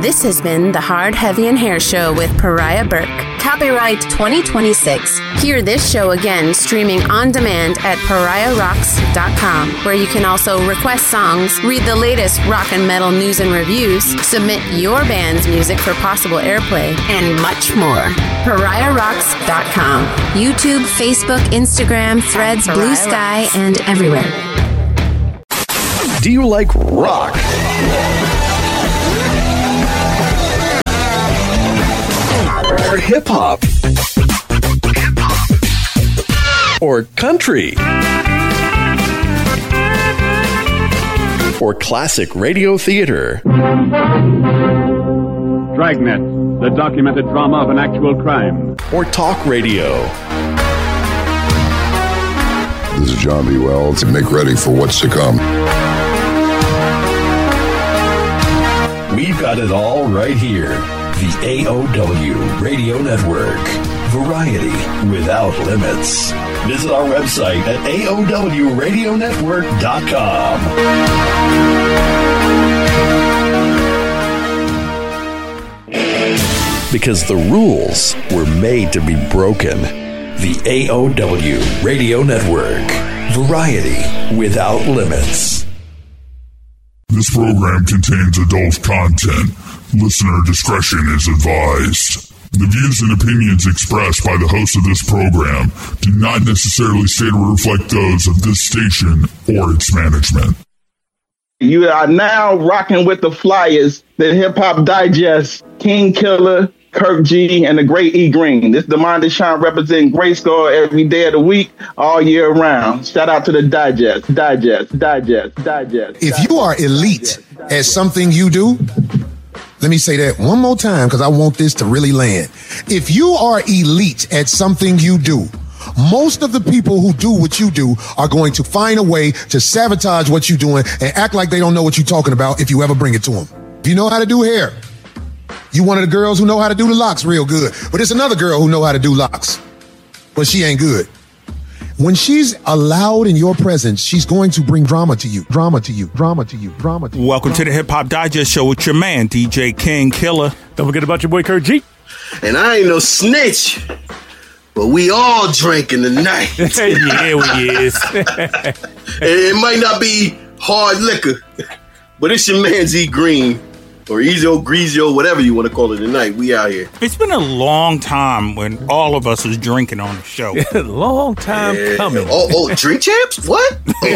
This has been the Hard, Heavy, and Hair Show with Pariah Burke. Copyright 2026. Hear this show again streaming on demand at pariahrocks.com, where you can also request songs, read the latest rock and metal news and reviews, submit your band's music for possible airplay, and much more. pariahrocks.com. YouTube, Facebook, Instagram, Threads, Blue Sky, and everywhere. Do you like rock? Or hip-hop? Or country? Or classic radio theater? Dragnet, the documented drama of an actual crime. Or talk radio? This is John B. Wells. Make ready for what's to come. We've got it all right here. The AOW Radio Network. Variety without limits. Visit our website at AOWRadionetwork.com. Because the rules were made to be broken. The AOW Radio Network. Variety without limits. This program contains adult content. Listener discretion is advised. The views and opinions expressed by the host of this program do not necessarily state or reflect those of this station or its management. You are now rocking with the Flyers, the Hip Hop Digest, King Killer, Kirk G, and the Great E Green. This is Demond Deshawn representing Grayskull every day of the week, all year round. Shout out to the Digest. If you are elite at something you do, let me say that one more time because I want this to really land. If you are elite at something you do, most of the people who do what you do are going to find a way to sabotage what you're doing and act like they don't know what you're talking about if you ever bring it to them. If you know how to do hair, you one of the girls who know how to do the locks real good. But there's another girl who know how to do locks, but she ain't good. When she's allowed in your presence, she's going to bring drama to you. Welcome to the Hip Hop Digest Show with your man, DJ King Killer. Don't forget about your boy Kirk G. And I ain't no snitch, but we all drinking tonight. Yeah, we is. It might not be hard liquor, but it's your man Z Green. Or Ezo, Greasio, whatever you want to call it tonight. We out here. It's been a long time when all of us is drinking on the show. Long time coming. Oh, drink champs? What? Oh.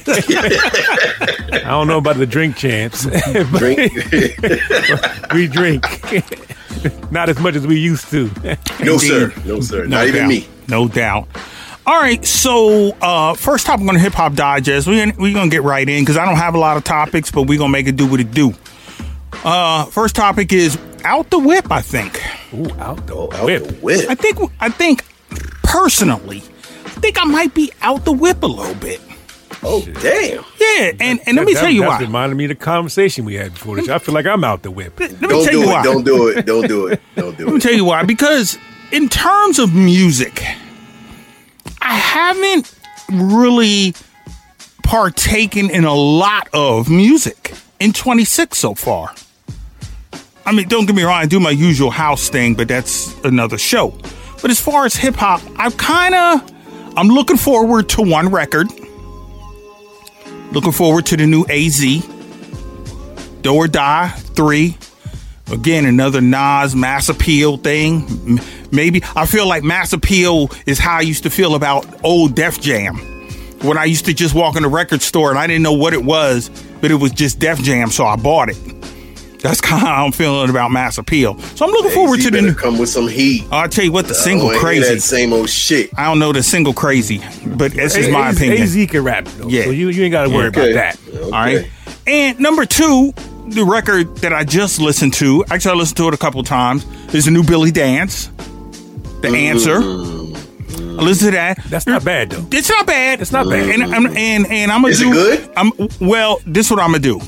I don't know about the drink champs. Drink? We drink. Not as much as we used to. No, sir. Not even me. No doubt. All right, so first topic on the Hip Hop Digest. We're going to get right in because I don't have a lot of topics, but we're going to make it do what it do. First topic is out the whip, I think. Ooh, out the whip. I think personally, I might be out the whip a little bit. Oh, damn. Yeah, and let me tell you why. That reminded me of the conversation we had before this. I feel like I'm out the whip. Let me tell you why. Don't do it. Let me tell you why. Because in terms of music, I haven't really partaken in a lot of music in 26 so far. I mean, don't get me wrong, I do my usual house thing, but that's another show. But as far as hip hop, I'm looking forward to one record. Looking forward to the new AZ. Do or Die 3. Again, another Nas Mass Appeal thing. Maybe I feel like Mass Appeal is how I used to feel about old Def Jam. When I used to just walk in the record store and I didn't know what it was, but it was just Def Jam, so I bought it. That's kind of how I'm feeling about Mass Appeal. So I'm looking forward to the new. Come with some heat. I'll tell you what, the single Crazy. That same old shit. I don't know the single Crazy, but this is my opinion. AZ can rap, though, yeah. So you ain't got to worry about that. Okay. All right. And number two, the record that I just listened to, actually I listened to it a couple times, is the new Billy Dance, The Answer. I listened to that. That's not bad, though. It's not bad. It's not bad. And I'm gonna do. Is it good? Well, this is what I'm gonna do.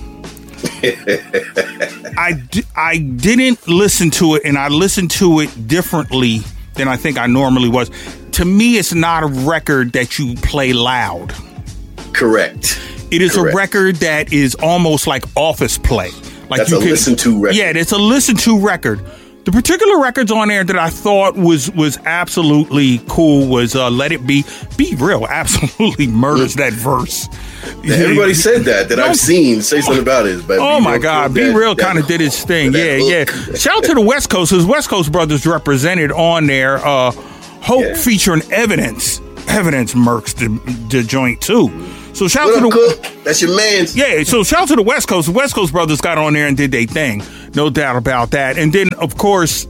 I didn't listen to it, and I listened to it differently than I think I normally was. To me, it's not a record that you play loud. Correct. It is a record that is almost like office play. Like that's a listen to record. Yeah, it's a listen to record. The particular records on there that I thought was absolutely cool was Let It Be. Be Real absolutely murders that verse. Yeah, everybody said that I've seen say something about it. But oh my God, Be Real kind of did his thing. Yeah. Shout out to the West Coast. His West Coast brothers represented on there. Hope featuring Evidence. Evidence murks the joint too. So shout out to the Cook? That's your man's. Yeah, so shout out to the West Coast. The West Coast brothers got on there and did their thing. No doubt about that. And then of course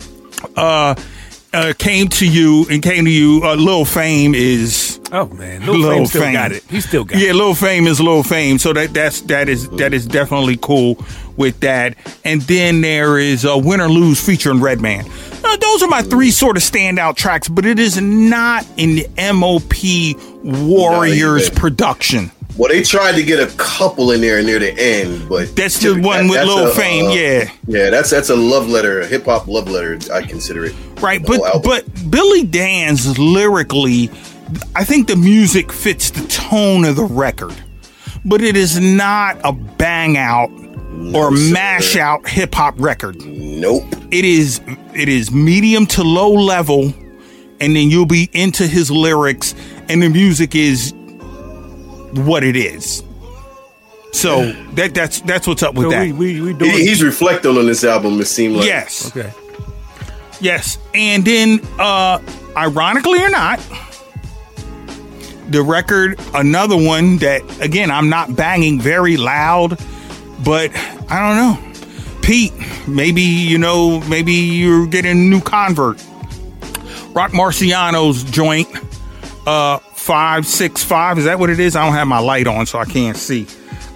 came to you. Lil Fame is Lil Fame still got it. He still got it. Yeah, Lil Fame is Lil Fame. So that is definitely cool with that. And then there is Win or Lose featuring Redman. Those are my three sort of standout tracks, but it is not in the MOP Warriors production. Well, they tried to get a couple in there near the end, but that's the one with Lil Fame. Yeah, that's a love letter, a hip hop love letter. I consider it. Right, but Billy Danze lyrically, I think the music fits the tone of the record, but it is not a bang out or mash out hip hop record. Nope. It is medium to low level, and then you'll be into his lyrics, and the music is what it is. So that's what's up with that. He's reflecting on this album. It seemed like yes. Okay. Yes, and then ironically or not, the record, another one that again I'm not banging very loud, but I don't know. Pete, maybe you're getting a new convert. Rock Marciano's joint, 565. Is that what it is? I don't have my light on, so I can't see.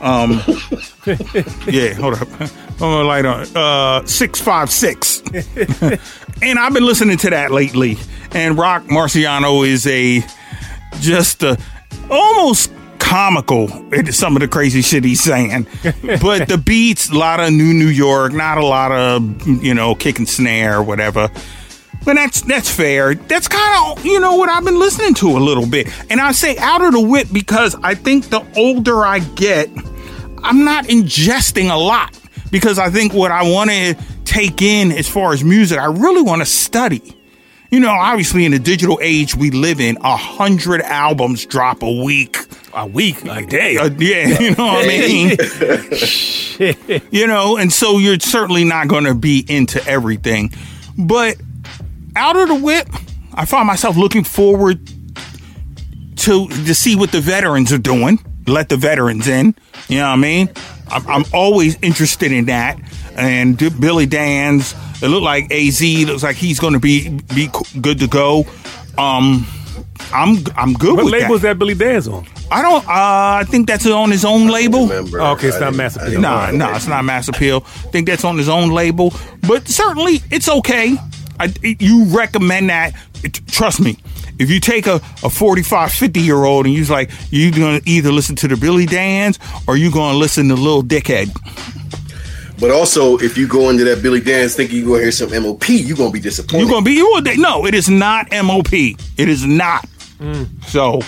Yeah, hold up. My light on. 656. And I've been listening to that lately. And Rock Marciano is just almost comical at some of the crazy shit he's saying. But the beats, a lot of New York, not a lot of, kick and snare or whatever. But that's fair. That's kind of, what I've been listening to a little bit. And I say out of the whip because I think the older I get, I'm not ingesting a lot. Because I think what I want to take in as far as music, I really want to study. Obviously in the digital age we live in, 100 albums drop a week. A day. Yeah, you know what I mean? And so you're certainly not going to be into everything. But out of the whip, I found myself looking forward to see what the veterans are doing. Let the veterans in. You know what I mean? I'm always interested in that. And Billy Danze, it looked like AZ looks like he's going to be good to go. I'm good with that. What label is that Billy Danze on? I think that's on his own label. Okay, it's not Mass Appeal. No, it's not Mass Appeal. I think that's on his own label. But certainly, it's okay. You recommend that. Trust me. If you take a 45, 50-year-old and you're like, you're going to either listen to the Billy Danze or you're going to listen to Lil Dickhead. But also, if you go into that Billy Danze thinking you're going to hear some MOP, you're going to be disappointed. No, it is not MOP. It is not. So,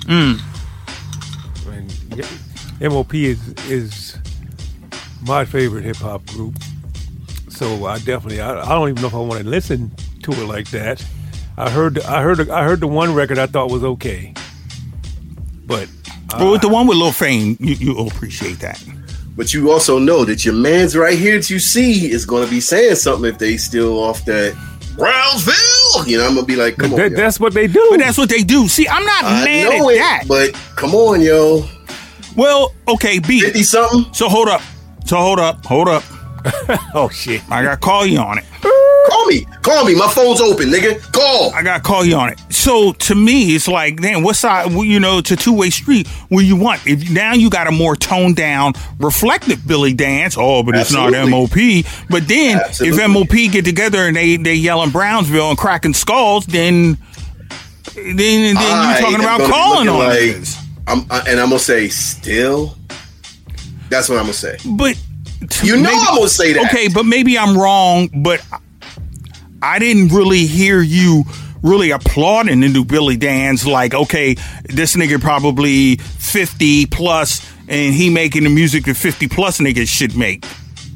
MOP is my favorite hip hop group. So I don't even know if I want to listen to it like that. I heard the one record I thought was okay, but with the one with Lil Fame, you'll appreciate that. But you also know that your man's right here that you see is going to be saying something if they still off that Brownsville. I'm gonna be like, come on, that's what they do. But that's what they do. See, I'm not mad at that. But come on, yo. Well, okay, B 50 something. So hold up. Oh shit! I gotta call you on it. Call me. My phone's open, nigga. Call. I gotta call you on it. So to me, it's like, damn, what side? It's a two-way street. What you want? If now you got a more toned down, reflective Billy Danze. Oh, but it's not MOP. But then if MOP get together and they yelling Brownsville and cracking skulls, then you're talking about calling on it. I'm gonna say still. That's what I'm gonna say. But I'm gonna say that. Okay, but maybe I'm wrong. But I didn't really hear you really applauding the new Billy Danze. Like, okay, this nigga probably 50 plus, and he making the music that 50 plus niggas should make.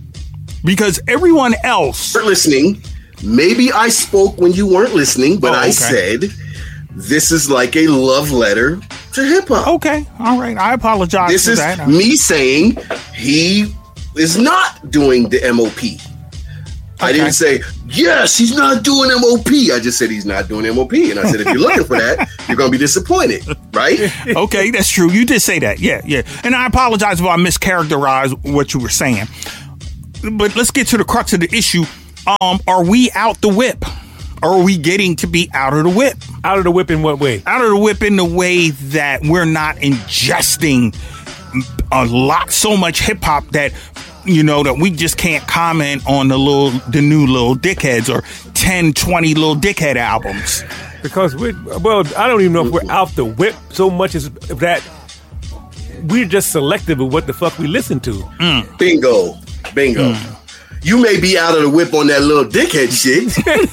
because everyone else listening. Maybe I spoke when you weren't listening, but I said this is like a love letter to hip hop. Okay, all right. I apologize. This for is that. me saying he is not doing the MOP. I didn't say, yes, he's not doing MOP. I just said he's not doing MOP. And I said, if you're looking for that, you're going to be disappointed, right? Okay, that's true. You did say that. Yeah. And I apologize if I mischaracterized what you were saying. But let's get to the crux of the issue. Are we out the whip? Or are we getting to be out of the whip? Out of the whip in what way? Out of the whip in the way that we're not ingesting so much hip hop that, that we just can't comment on the new Little Dickheads or 10, 20 Little Dickhead albums. Because I don't even know if we're out the whip so much as that we're just selective of what the fuck we listen to. Bingo. You may be out of the whip on that Little Dickhead shit.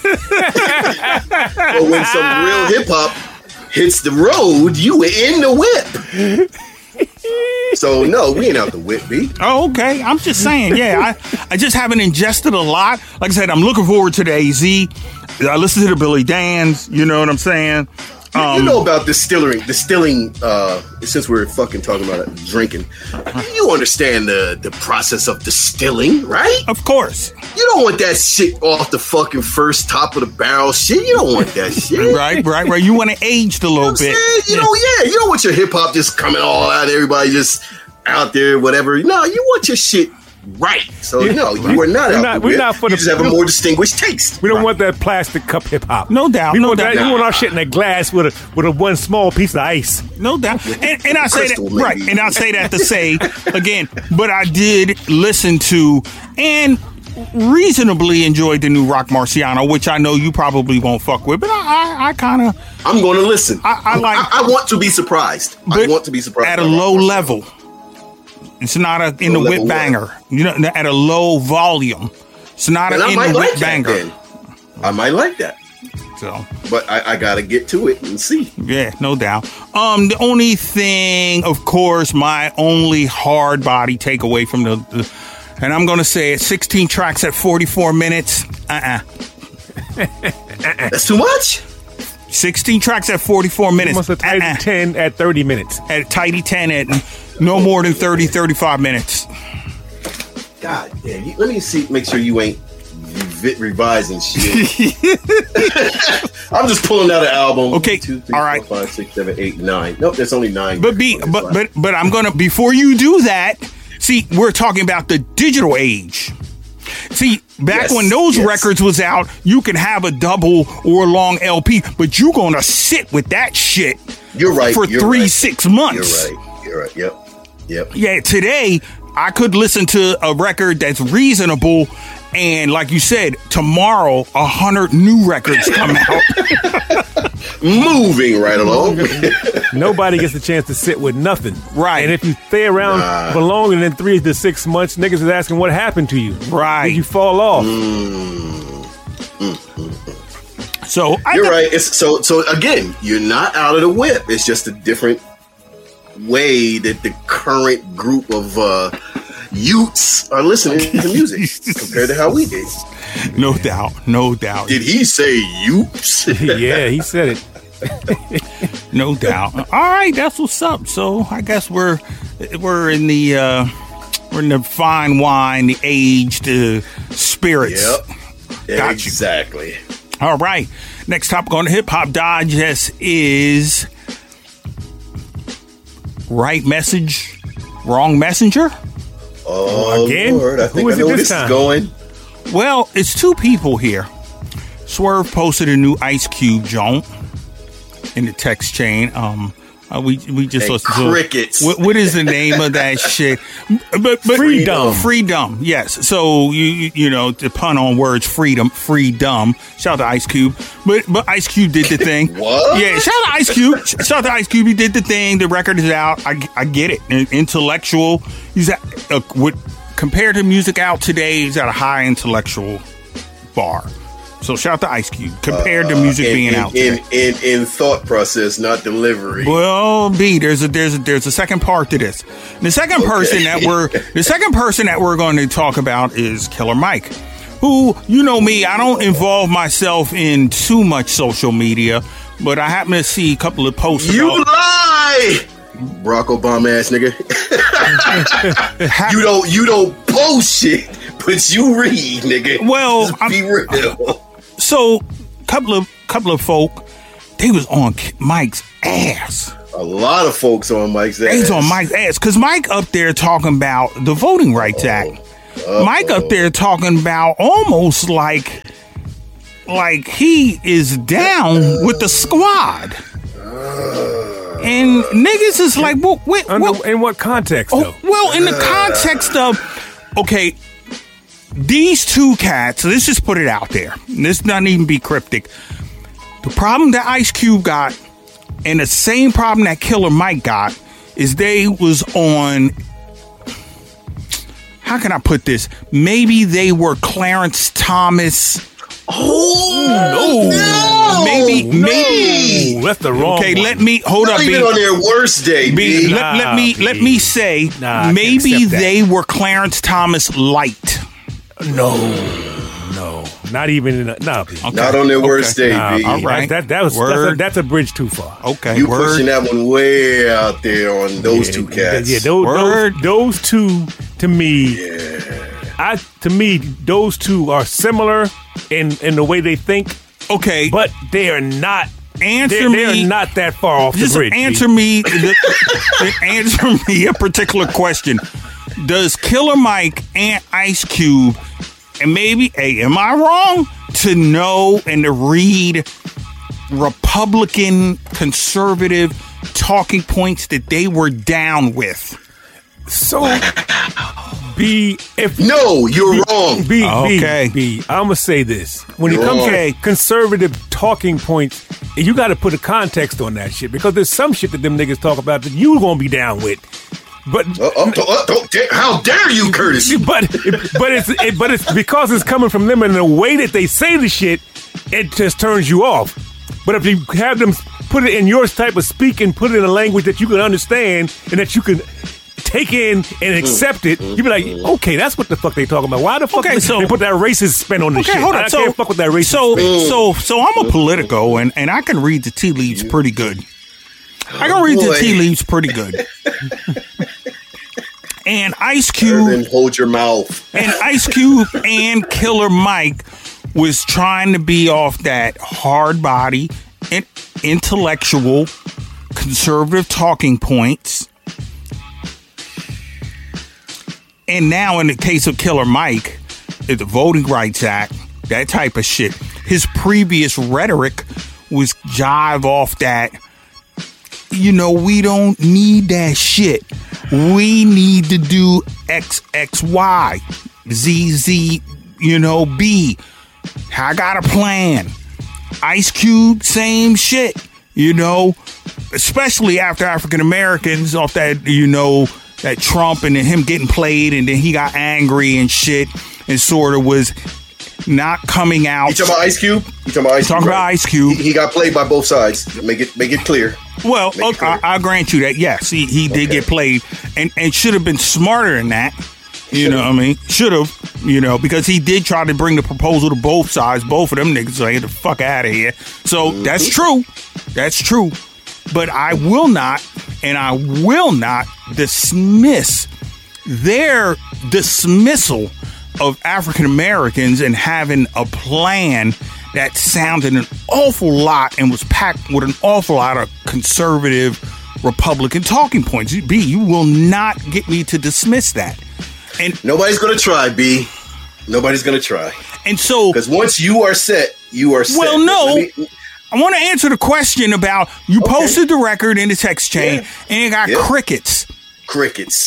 But when some real hip hop hits the road, you were in the whip. So no, we ain't out the whip, B. Oh, okay. I'm just saying, I just haven't ingested a lot. Like I said, I'm looking forward to the AZ. I listen to the Billy Dans, you know what I'm saying? You know about distilling, since we're fucking talking about it, drinking. You understand the process of distilling, right? Of course. You don't want that shit off the fucking first top of the barrel shit. You don't want that shit. Right. You want it aged a little bit. You don't want your hip hop just coming all out, everybody just out there, whatever. No, you want your shit right. So no, you are not out the whip. You just have a more distinguished taste. We don't want that plastic cup hip hop. No doubt. We want our shit in a glass with a one small piece of ice. No doubt. And I say that right. And I say that to say again, but I did listen to and reasonably enjoyed the new Rock Marciano, which I know you probably won't fuck with, but I kind of. I'm going to listen. I want to be surprised. I want to be surprised at a low level. It's not in the whip banger. At a low volume. It's not in the whip banger. I might like that. So, but I gotta get to it and see. Yeah, no doubt. The only thing, of course, my only hard body takeaway from the and I'm gonna say it, 16 tracks at 44 minutes. That's too much. 16 tracks at 44 minutes. Almost a tidy 10 at 30 minutes. At a tidy 10 at no more than 30, 35 minutes. God damn. Let me make sure you ain't revising shit. I'm just pulling out an album. Okay. 2, 3, all right. 4, 5, 6, 7, 8, 9. Nope, there's only 9. But I'm gonna, before you do that, see, we're talking about the digital age. See, back when those records was out, you could have a double or long LP, but you're gonna sit with that shit. You're right. For 3-6 months. You're right. Yep. Yeah, today I could listen to a record that's reasonable, and like you said, tomorrow 100 new records come out. Moving right along. Nobody gets a chance to sit with nothing. Right. And if you stay around for longer than 3 to 6 months, niggas is asking what happened to you. Right. Did you fall off? So you're right. So again, you're not out of the whip. It's just a different way that the current group of youths are listening to music compared to how we did. No doubt. Did he say youths? Yeah, he said it. No doubt. All right, that's what's up. So I guess we're in the fine wine, the aged spirits. Yep. Got exactly. You. All right. Next topic on the Hip Hop Digest is right message, wrong messenger. Oh, again? Lord, I think I know where this is going. Well, it's 2 people here. Swerve posted a new Ice Cube joint in the text chain. We just listened to crickets. What is the name of that shit? But Freedom. Yes. So you know, to pun on words, freedom. Shout out to Ice Cube. But Ice Cube did the thing. What? Yeah. Shout out to Ice Cube. Shout out to Ice Cube. He did the thing. The record is out. I get it. Intellectual. He's at compared to music out today. He's at a high intellectual bar. So shout out to Ice Cube compared to music being out there. In thought process, not delivery. Well, B, there's a second part to this. The second person that we're going to talk about is Killer Mike, who, you know me, I don't involve myself in too much social media, but I happen to see a couple of posts. You lie, Barack Obama ass nigga. you don't post shit, but you read, nigga. Well, just be real. So, couple of folk, they was on Mike's ass. A lot of folks on Mike's ass. He's on Mike's ass because Mike up there talking about the Voting Rights Act. Mike up there talking about almost like he is down with the squad. And niggas is like, well, wait, in what context, though? Well, in the context of, okay, these two cats, let's just put it out there. This doesn't even be cryptic. The problem that Ice Cube got and the same problem that Killer Mike got is they was on, how can I put this? Maybe they were Clarence Thomas. No. Maybe. That's the wrong Okay, one. let me, hold Not up, even B. on their worst day, B. Let me say, maybe they were Clarence Thomas light. No, not even in B. Okay. Not on their worst day, B. All right. That's a bridge too far. Okay, You pushing that one way out there on those two cats. Yeah, those two to me. Those two are similar in the way they think. Okay, but they are not. They are not that far off just the bridge. Answer me a particular question. Does Killer Mike and Ice Cube, and maybe, hey, am I wrong to know and to read Republican conservative talking points that they were down with? So, B, if no, you're wrong. B, okay. B, I'm gonna say this: when it comes to conservative talking points, you got to put a context on that shit because there's some shit that them niggas talk about that you gonna be down with. But how dare you, Curtis? But it's because it's coming from them in the way that they say the shit, it just turns you off. But if you have them put it in your type of speaking, put it in a language that you can understand and that you can take in and accept it, you be like, okay, that's what the fuck they talking about. Why the fuck they put that racist spin on this shit? Hold on. I can't fuck with that racist spin. So I'm a Politico and I can read the tea leaves pretty good. I can read the tea leaves pretty good. And Ice Cube, then hold your mouth. And Ice Cube and Killer Mike was trying to be off that hard body, intellectual, conservative talking points. And now in the case of Killer Mike, the Voting Rights Act, that type of shit. His previous rhetoric was jive off that, you know, we don't need that shit. We need to do XXY, ZZ, you know, B. I got a plan. Ice Cube, same shit, you know, especially after African Americans off that, you know, that Trump and then him getting played and then he got angry and shit and sort of was not coming out. You talking about Ice Cube? Talking about Ice Cube. He got played by both sides. Make it clear. Well, okay, I'll grant you that. Yes, he did get played and should have been smarter than that. You know what I mean? Should have, you know, because he did try to bring the proposal to both sides. Both of them niggas like, get the fuck out of here. So that's true. That's true. But I will not dismiss their dismissal of African Americans and having a plan that sounded an awful lot and was packed with an awful lot of conservative Republican talking points. B, you will not get me to dismiss that. And nobody's going to try, B. Nobody's going to try. And so, because once you are set, you are set. Well, no. I want to answer the question about you posted the record in the text chain and it got crickets. Crickets.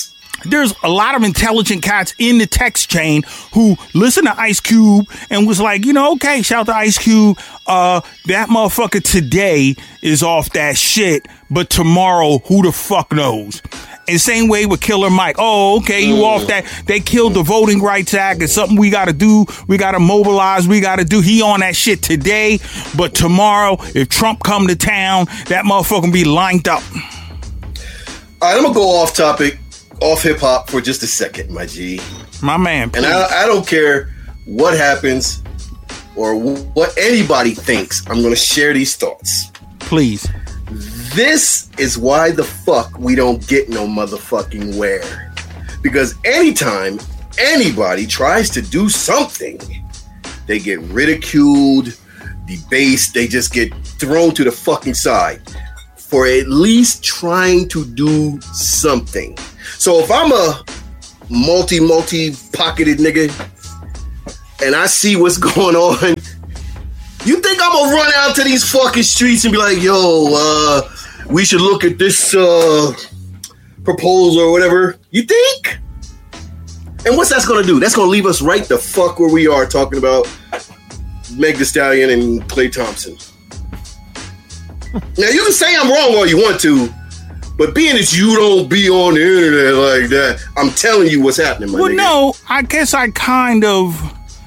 there's a lot of intelligent cats in the text chain who listen to Ice Cube and was like, okay, shout out to Ice Cube. That motherfucker today is off that shit, but tomorrow, who the fuck knows? And same way with Killer Mike. Oh, okay, you off that. They killed the Voting Rights Act. It's something we got to do. We got to mobilize. We got to do. He on that shit today, but tomorrow, if Trump come to town, that motherfucker be lined up. All right, I'm going to go off topic, off hip-hop for just a second, my G. My man, please. And I don't care what happens or what anybody thinks. I'm going to share these thoughts. Please. This is why the fuck we don't get no motherfucking where. Because anytime anybody tries to do something, they get ridiculed, debased, they just get thrown to the fucking side for at least trying to do something. So if I'm a multi-pocketed nigga and I see what's going on, you think I'm gonna run out to these fucking streets and be like, yo, we should look at this proposal or whatever? You think? And what's that's gonna do? That's gonna leave us right the fuck where we are talking about Meg Thee Stallion and Klay Thompson. Now you can say I'm wrong all you want to, but being that you don't be on the internet like that, I'm telling you what's happening, my nigga. No, I guess I kind of,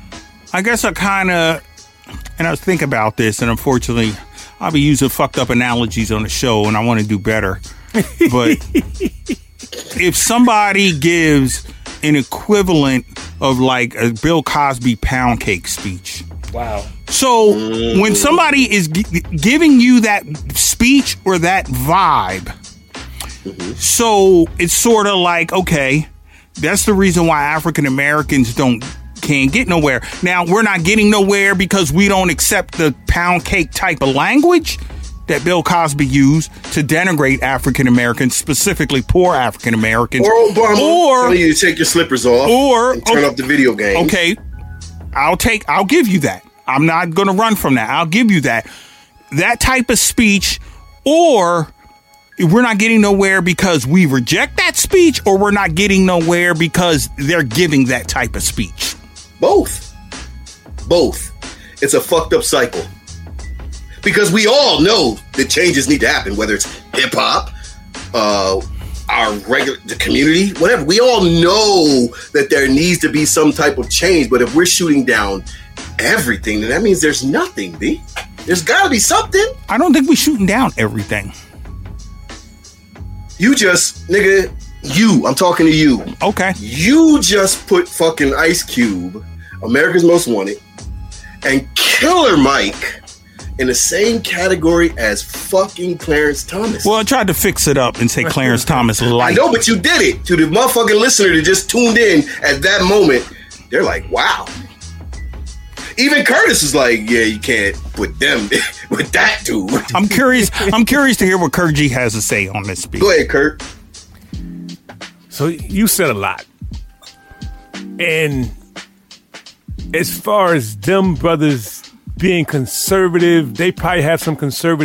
and I was thinking about this, and unfortunately, I'll be using fucked up analogies on the show, and I want to do better. But if somebody gives an equivalent of like a Bill Cosby pound cake speech. Wow. So when somebody is giving you that speech or that vibe, so it's sort of like, okay, that's the reason why African Americans can't get nowhere. Now, we're not getting nowhere because we don't accept the pound cake type of language that Bill Cosby used to denigrate African Americans, specifically poor African Americans. Or Obama telling you to take your slippers off and turn up the video game. Okay, I'll give you that. I'm not going to run from that. I'll give you that. That type of speech, or we're not getting nowhere because we reject that speech, or we're not getting nowhere because they're giving that type of speech. Both. It's a fucked up cycle. Because we all know that changes need to happen, whether it's hip hop, the community, whatever. We all know that there needs to be some type of change. But if we're shooting down everything, then that means there's nothing, B. There's got to be something. I don't think we're shooting down everything. You just, nigga, I'm talking to you. Okay. You just put fucking Ice Cube, America's Most Wanted, and Killer Mike in the same category as fucking Clarence Thomas. Well, I tried to fix it up and say Clarence Thomas light. I know, but you did it. To the motherfucking listener that just tuned in at that moment, they're like, wow. Even Curtis is like, yeah, you can't put them with that dude. I'm curious to hear what Kurt G has to say on this speech. Go ahead, Kurt. So you said a lot. And as far as them brothers being conservative, they probably have some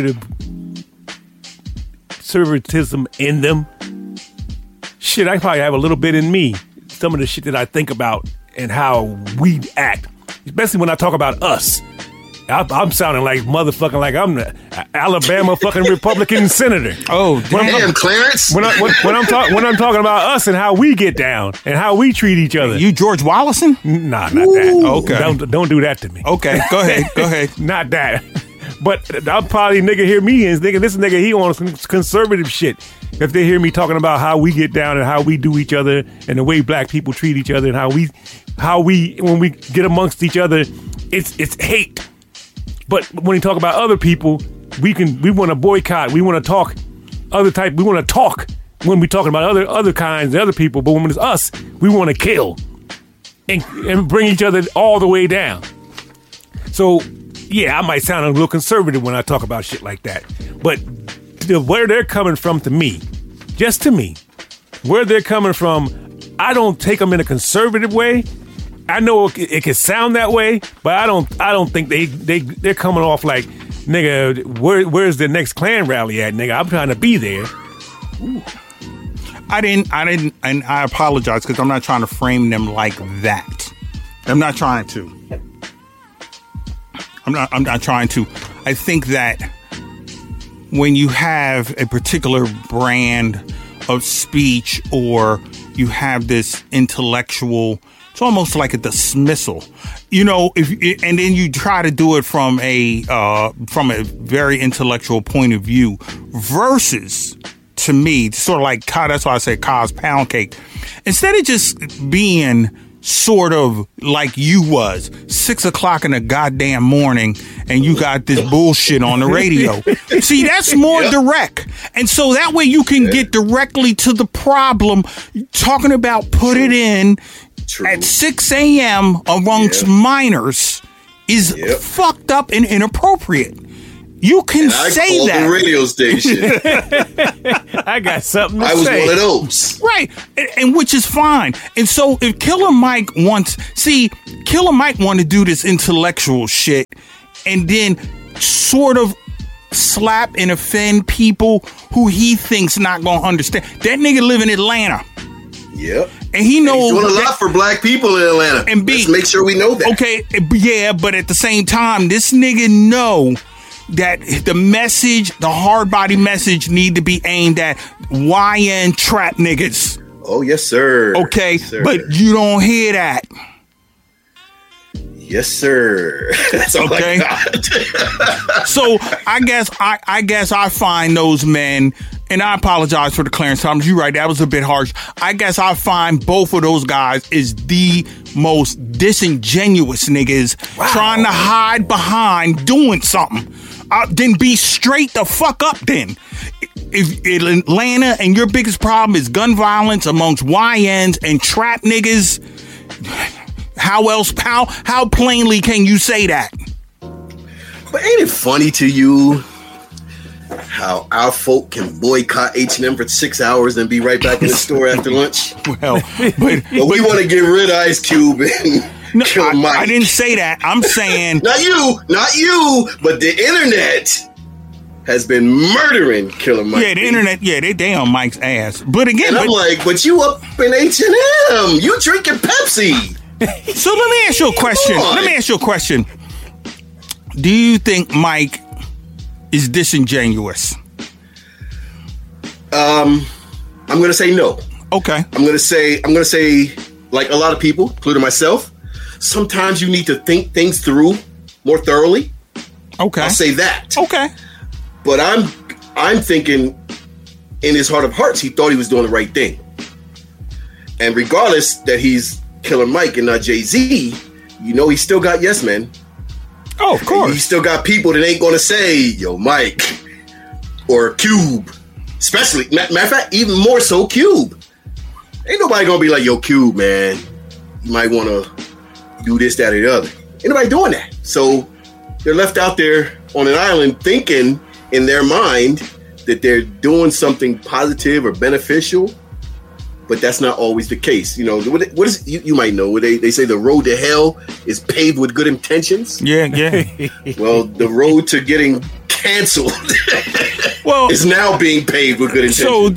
conservatism in them. Shit, I probably have a little bit in me. Some of the shit that I think about and how we act, especially when I talk about us. I'm sounding like motherfucking like I'm the Alabama fucking Republican senator. Oh, damn, Clarence! When I'm talking about us and how we get down and how we treat each other. You George Wallison? Nah, not that. Okay, don't do that to me. Okay, go ahead. Not that. But I'll probably nigga hear me and thinking this nigga he on some conservative shit. If they hear me talking about how we get down and how we do each other and the way black people treat each other and how we when we get amongst each other, it's hate. But when you talk about other people, we want to boycott. We want to talk other type. We want to talk when we're talking about other kinds of other people. But when it's us, we want to kill and bring each other all the way down. So yeah, I might sound a little conservative when I talk about shit like that. But where they're coming from, to me, just to me, where they're coming from, I don't take them in a conservative way. I know it can sound that way, but I don't think they're coming off like, nigga, where's the next Klan rally at, nigga? I'm trying to be there. Ooh. I didn't, and I apologize because I'm not trying to frame them like that. I'm not trying to. I'm not trying to. I think that when you have a particular brand of speech or you have this intellectual, it's almost like a dismissal, you know, and then you try to do it from a very intellectual point of view versus, to me, sort of like, that's why I say Cos Pound Cake. Instead of just being sort of like you was 6 o'clock in the goddamn morning and you got this bullshit on the radio. See, that's more direct. And so that way you can get directly to the problem. Talking about put it in at 6 a.m. amongst minors is fucked up and inappropriate. You can say that. The radio station. I got something to say. I was one of those. Right. And which is fine. And so if Killer Mike wanted to do this intellectual shit and then sort of slap and offend people who he thinks not going to understand. That nigga live in Atlanta. Yep. And he knows. He's doing a lot for black people in Atlanta. And let's make sure we know that. Okay. Yeah. But at the same time, this nigga know that the message, the hard body message, need to be aimed at YN trap niggas. Oh, yes, sir. Okay, yes, sir. But you don't hear that. Yes, sir. That's all I got. So I guess I find those men, and I apologize for the Clarence Thomas. You're right, that was a bit harsh. I guess I find both of those guys is the most disingenuous niggas trying to hide behind doing something. Then be straight the fuck up then. If Atlanta and your biggest problem is gun violence amongst YNs and trap niggas, how plainly can you say that? But ain't it funny to you how our folk can boycott H&M for 6 hours and be right back in the store after lunch? Well, but we want to get rid of Ice Cube and kill Mike. I didn't say that. I'm saying not you, but the internet has been murdering Killer Mike. Yeah, the internet, they on Mike's ass. But again, I'm like, but you up in H&M, you drinking Pepsi. So let me ask you a question. Do you think Mike is disingenuous? I'm gonna say no. Okay. I'm gonna say, like a lot of people, including myself, sometimes you need to think things through more thoroughly. Okay. I'll say that. Okay. But I'm thinking in his heart of hearts, he thought he was doing the right thing. And regardless that he's Killer Mike and not Jay-Z, you know he still got yes men. Oh, of course. He still got people that ain't gonna say, yo, Mike or Cube. Especially, matter of fact, even more so Cube. Ain't nobody gonna be like, yo, Cube, man, you might wanna do this, that, or the other. Ain't nobody doing that. So they're left out there on an island thinking in their mind that they're doing something positive or beneficial, but that's not always the case. You know, what is you might know, they say the road to hell is paved with good intentions. Yeah. Well, the road to getting canceled is now being paved with good intentions.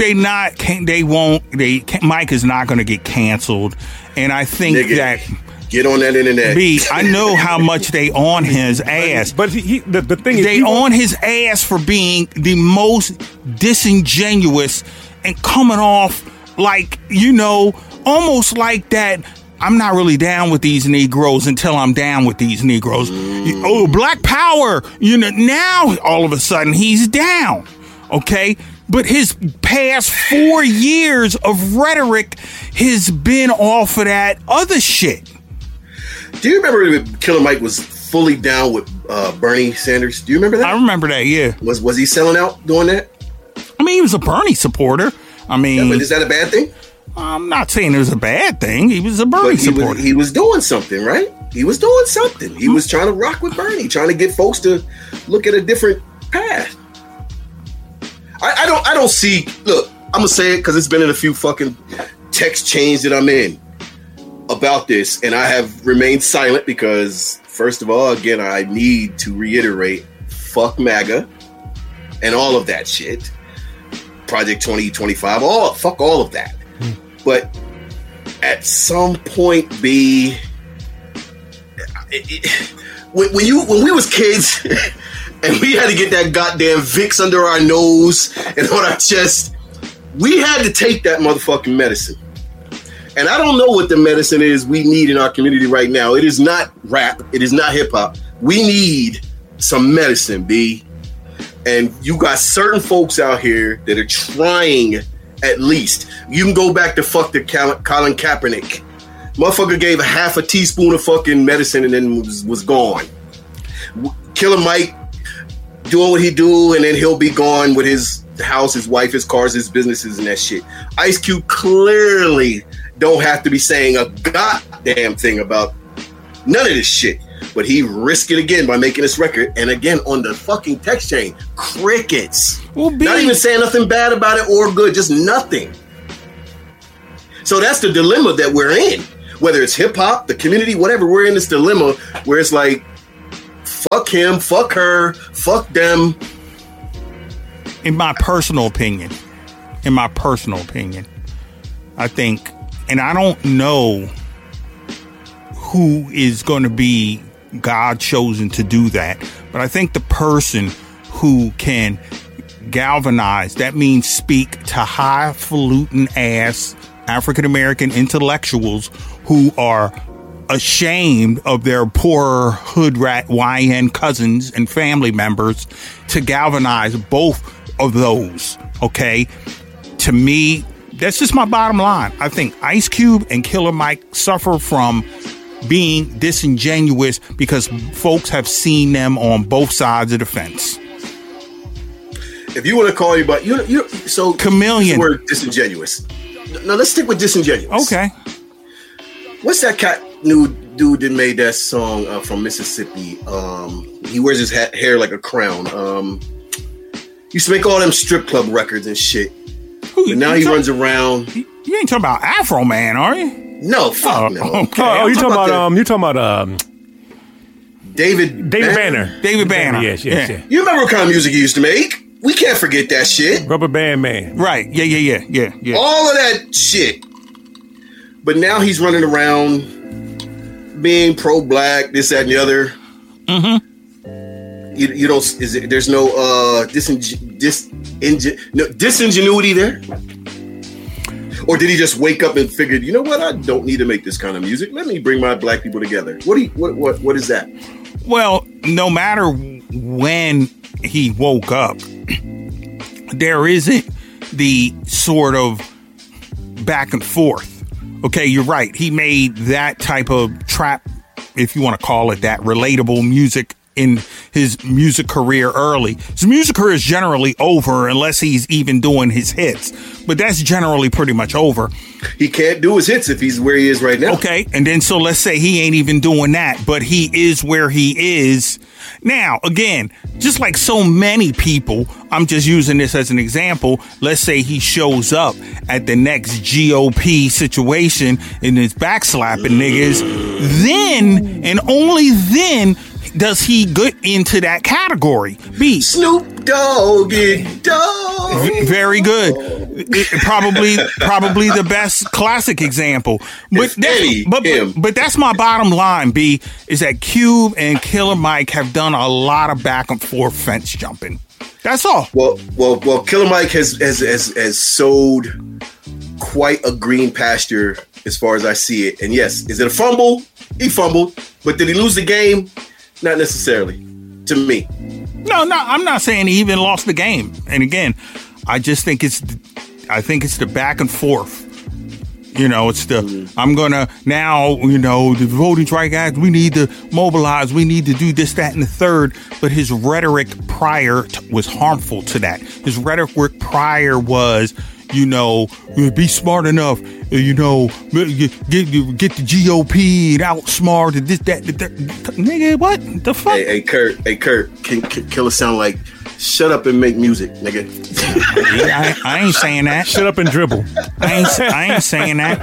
So Mike is not going to get canceled. And I think that get on that internet. I know how much they on his ass. But the thing is, they on his ass for being the most disingenuous and coming off like, you know, almost like that. I'm not really down with these Negroes until I'm down with these Negroes. Oh, Black Power. You know, now all of a sudden he's down. Okay. But his past 4 years of rhetoric has been off of that other shit. Do you remember Killer Mike was fully down with Bernie Sanders? Do you remember that? I remember that, yeah. Was he selling out doing that? I mean, he was a Bernie supporter. I mean... Yeah, but is that a bad thing? I'm not saying it was a bad thing. He was a Bernie supporter. He was doing something, right? He was doing something. He was trying to rock with Bernie, trying to get folks to look at a different path. I don't see... Look, I'm going to say it because it's been in a few fucking text chains that I'm in about this, and I have remained silent because, first of all, again, I need to reiterate, fuck MAGA and all of that shit. Project 2025, fuck all of that. But at some point, B, when we was kids and we had to get that goddamn Vicks under our nose and on our chest, we had to take that motherfucking medicine. And I don't know what the medicine is we need in our community right now. It is not rap. It is not hip hop. We need some medicine, B. And you got certain folks out here that are trying. At least you can go back to fuck the Colin Kaepernick. Motherfucker gave a half a teaspoon of fucking medicine and then was gone. Killer Mike doing what he do, and then he'll be gone with his house, his wife, his cars, his businesses, and that shit. Ice Cube clearly don't have to be saying a goddamn thing about none of this shit, but he risked it again by making this record, and again on the fucking text chain, crickets. Well, not even saying nothing bad about it or good, just nothing. So that's the dilemma that we're in. Whether it's hip hop, the community, whatever, we're in this dilemma where it's like, fuck him, fuck her, fuck them. In my personal opinion, I think, and I don't know who is going to be God chosen to do that, but I think the person who can galvanize, that means speak to highfalutin ass African American intellectuals who are ashamed of their poor hood rat YN cousins and family members, to galvanize both of those. Okay, to me, that's just my bottom line. I think Ice Cube and Killer Mike suffer from being disingenuous because folks have seen them on both sides of the fence. If you want to call anybody, you so chameleon. We're disingenuous. No, let's stick with disingenuous. Okay. What's that cat new dude that made that song from Mississippi? He wears his hair like a crown. Used to make all them strip club records and shit. But now he runs around. You ain't talking about Afro Man, are you? No, fuck no. Okay. Oh, you talking about David Banner. David Banner. Yes. Yeah. You remember what kind of music he used to make? We can't forget that shit. Rubber Band Man. Right. Yeah. All of that shit. But now he's running around being pro-black, this, that, and the other. Mm-hmm. You don't. There's no disingenuity there? Or did he just wake up and figured, you know what? I don't need to make this kind of music. Let me bring my black people together. What is that? Well, no matter when he woke up, there isn't the sort of back and forth. Okay, you're right. He made that type of trap, if you want to call it that, relatable music in his music career early. His music career is generally over unless he's even doing his hits, but that's generally pretty much over. He can't do his hits if he's where he is right now. Okay, and then so let's say he ain't even doing that, but he is where he is now. Again, just like so many people, I'm just using this as an example. Let's say he shows up at the next GOP situation and is backslapping niggas, then and only then does he get into that category. B. Snoop Doggy Dogg. Very good. Probably the best classic example. But that's my bottom line, B, is that Cube and Killer Mike have done a lot of back and forth fence jumping. That's all. Well, Killer Mike has sowed quite a green pasture as far as I see it. And yes, is it a fumble? He fumbled. But did he lose the game? Not necessarily, to me. No, I'm not saying he even lost the game. And again, I just think it's the back and forth. You know, it's the, I'm going to now, the voting rights guys, we need to mobilize. We need to do this, that, and the third. But his rhetoric prior was harmful to that. His rhetoric prior was, be smart enough, get the GOP and outsmart and this, that. Nigga, what the fuck? Hey, Kurt, can Killer sound like, shut up and make music, nigga. Yeah, I ain't saying that. Shut up and dribble. I ain't saying that.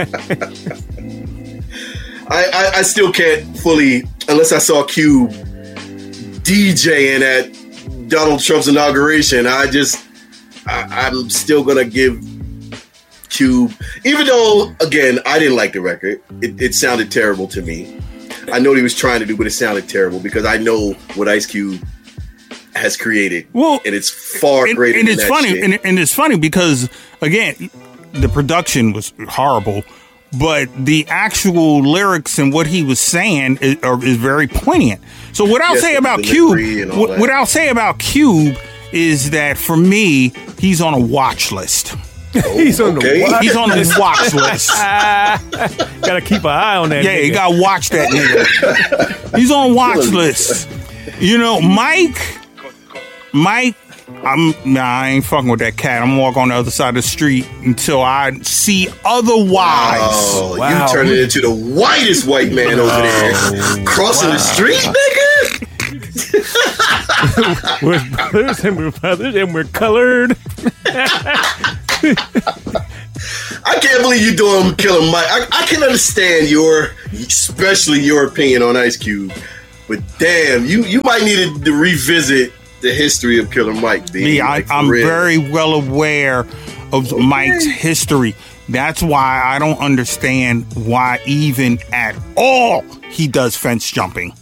I still can't fully, unless I saw Cube DJing at Donald Trump's inauguration, I'm still gonna give Cube, even though again I didn't like the record. It sounded terrible to me. I know what he was trying to do, but it sounded terrible because I know what Ice Cube has created. Well, and it's far greater. And than it's that funny, shit. and it's funny because again, the production was horrible, but the actual lyrics and what he was saying is very poignant. So what I'll say about Cube, what I'll say about Cube is that for me, he's on a watch list. He's on the watch. He's on the watch list. Gotta keep an eye on that. Yeah, nigga. you gotta watch that nigga. He's on watch list. You know, Mike. I ain't fucking with that cat. I'm gonna walk on the other side of the street until I see otherwise. Oh, wow. You turned it into the whitest white man over there. Crossing the street, nigga. We're brothers and we're brothers and we're colored. I can't believe you're doing Killer Mike. I can understand especially your opinion on Ice Cube, but damn, you might need to revisit the history of Killer Mike. I'm very well aware of Mike's history. That's why I don't understand why even at all he does fence jumping.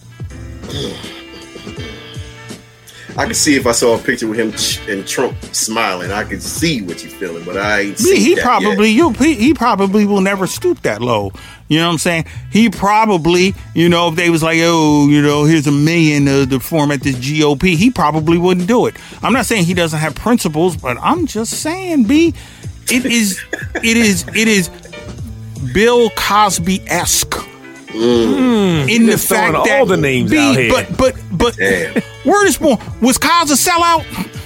I could see if I saw a picture with him and Trump smiling, I could see what you're feeling, but I ain't seen he that probably yet. He probably will never stoop that low. You know what I'm saying? He probably, if they was like, oh, here's $1 million to format this GOP, he probably wouldn't do it. I'm not saying he doesn't have principles, but I'm just saying, B, it is Bill Cosby-esque. In the fact that all the names out here. But word is born. Was Cos a sellout?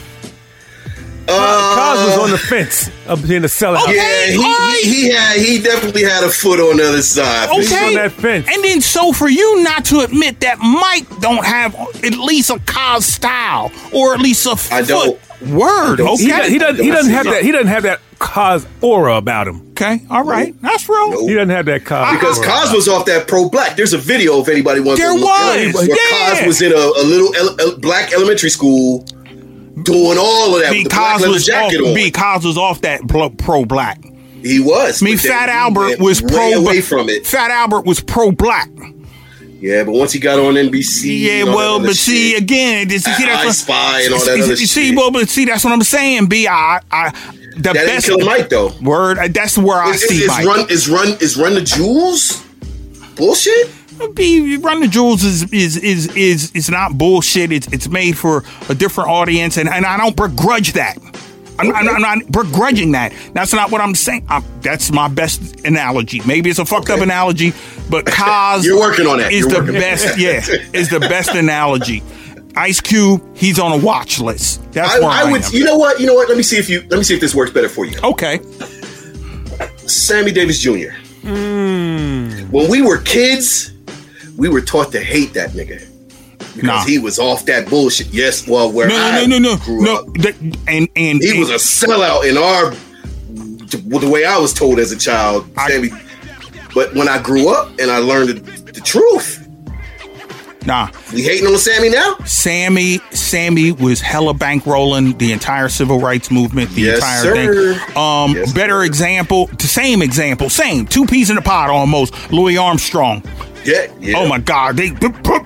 Cos was on the fence of being a sellout. Yeah, he definitely had a foot on the other side. Okay. He's on that fence. And then so for you not to admit that Mike don't have at least a Cos style or at least a foot. I don't. Word. Okay. He doesn't have that. He doesn't have that Cos aura about him. Okay. All right. That's real. Nope. He doesn't have that Cos because aura. Cos was off that pro-black. There's a video if anybody wants to look There was. where Cos was in a little black elementary school doing all of that with the black leather jacket on. Because was off that pro-black. He was. I mean, Fat Albert was away from it. Fat Albert was pro-black. Yeah, but once he got on NBC, yeah, well, but see again, I Spy and all that other shit. See, well, but see, that's what I'm saying. B, the that best ain't Killer Mike though. Word, that's where I see Mike. Is Run the Jewels bullshit? B, Run the Jewels is not bullshit. It's made for a different audience, and I don't begrudge that. I'm not begrudging that. That's not what I'm saying. That's my best analogy. Maybe it's a fucked up analogy, but Cos you're working on that. Is the best. Yeah, is the best analogy. Ice Cube, he's on a watch list. That's where I would. You know what? Let me see if this works better for you. Okay. Sammy Davis Jr. When we were kids, we were taught to hate that nigga. Because he was off that bullshit. Yes, well, where I grew up. And he was a sellout in the way I was told as a child. Sammy. But when I grew up and I learned the truth. Nah. We hating on Sammy now? Sammy was hella bankrolling the entire civil rights movement, the entire thing. Better example, same example, two peas in a pod almost, Louis Armstrong. Yeah. Oh my God, Big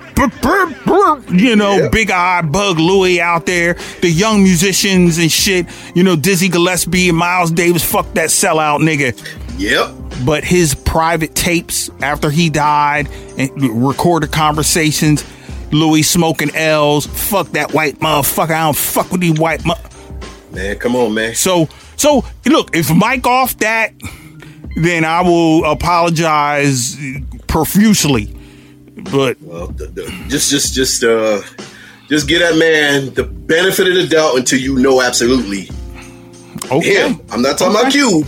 Eye Bug Louie out there, the young musicians and shit. Dizzy Gillespie and Miles Davis. Fuck that sellout nigga. Yep. But his private tapes after he died and recorded conversations, Louis smoking L's. Fuck that white motherfucker. I don't fuck with these white man. Come on, man. So look, if Mike off that, then I will apologize profusely. But just give that man the benefit of the doubt until you know absolutely. Okay. Him. I'm not talking about you.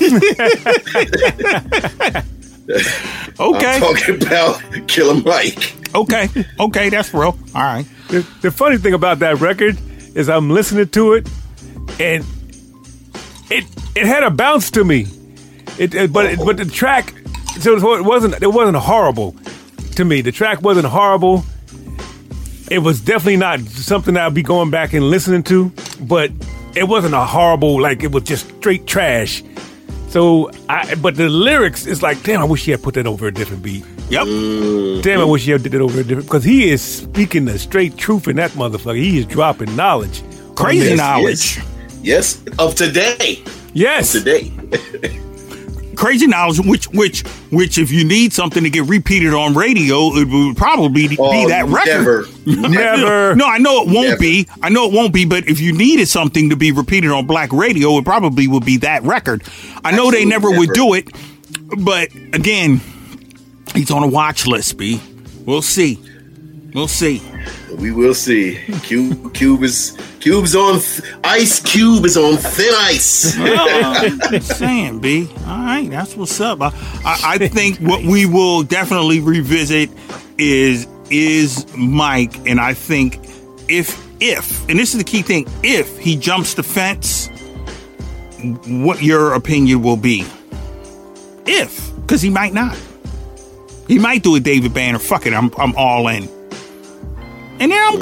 Okay. I'm talking about Killer Mike. Okay, that's real. All right. The funny thing about that record is I'm listening to it, and it had a bounce to me. But the track, so it wasn't horrible to me. The track wasn't horrible. It was definitely not something I'd be going back and listening to, but it wasn't a horrible, like it was just straight trash. So, but the lyrics is like, damn, I wish he had put that over a different beat. Yep. Damn, I wish he had did it over a different, because he is speaking the straight truth in that motherfucker. He is dropping knowledge. Crazy knowledge. Yes, of today. Yes. Of today. Crazy knowledge, which if you need something to get repeated on radio, it would probably be that record. Never. No, I know it won't be. I know it won't be, but if you needed something to be repeated on black radio, it probably would be that record. I know they never would do it, but again, he's on a watch list, B. We'll see. We'll see. We will see. Cube's on Ice Cube is on thin ice. I'm just saying, B. All right, that's what's up. I think what we will definitely revisit is Mike, and I think if and this is the key thing, if he jumps the fence, what your opinion will be. If, because he might not. He might do a David Banner. Fuck it, I'm all in. And then I'm